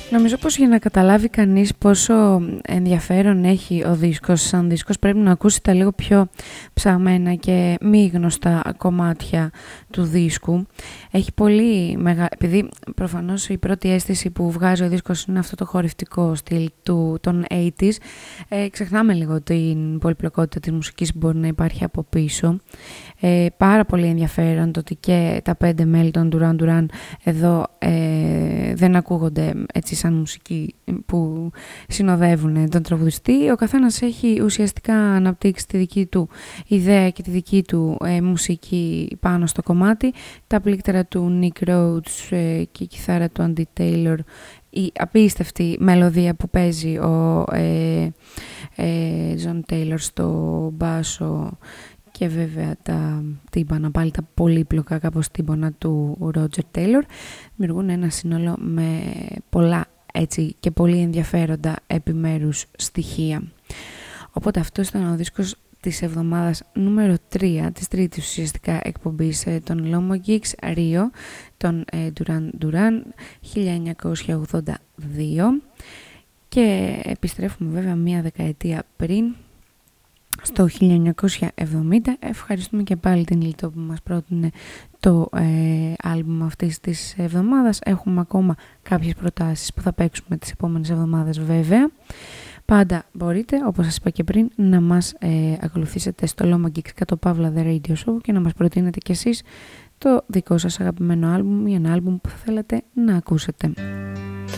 Νομίζω πως για να καταλάβει κανείς πόσο ενδιαφέρον έχει ο δίσκος σαν δίσκος πρέπει να ακούσει τα λίγο πιο ψαγμένα και μη γνωστά κομμάτια του δίσκου. Έχει πολύ μεγάλη... Επειδή προφανώς η πρώτη αίσθηση που βγάζει ο δίσκος είναι αυτό το χορευτικό στυλ των 80s, ξεχνάμε λίγο την πολυπλοκότητα της μουσικής που μπορεί να υπάρχει από πίσω. Πάρα πολύ ενδιαφέρον το ότι και τα 5 μέλη των Duran Duran εδώ δεν ακούγονται έτσι σαν μουσική που συνοδεύουν τον τραγουδιστή. Ο καθένας έχει ουσιαστικά αναπτύξει τη δική του ιδέα και τη δική του μουσική πάνω στο κομμάτι. Τα πλήκτρα του Nick Rhodes και η κιθάρα του Andy Taylor, η απίστευτη μελωδία που παίζει ο John Taylor στο μπάσο και βέβαια τα τύμπανα, πάλι τα πολύπλοκα κάπως τύμπανα του Roger Taylor, δημιουργούν ένα σύνολο με πολλά έτσι και πολύ ενδιαφέροντα επιμέρους στοιχεία. Οπότε αυτό ήταν ο δίσκος της εβδομάδας νούμερο 3, της τρίτης ουσιαστικά εκπομπής των Lomo Geeks, Rio, των Duran Duran, 1982, και επιστρέφουμε βέβαια μία δεκαετία πριν, στο 1970. Ευχαριστούμε και πάλι την Λιτό που μας πρότεινε το άλμπουμ αυτής της εβδομάδας. Έχουμε ακόμα κάποιες προτάσεις που θα παίξουμε τις επόμενες εβδομάδες βέβαια. Πάντα μπορείτε, όπως σας είπα και πριν, να μας ακολουθήσετε στο Lomo Geeks _The Radio Show και να μας προτείνετε κι εσείς το δικό σας αγαπημένο άλμπουμ ή ένα άλμπουμ που θα θέλετε να ακούσετε.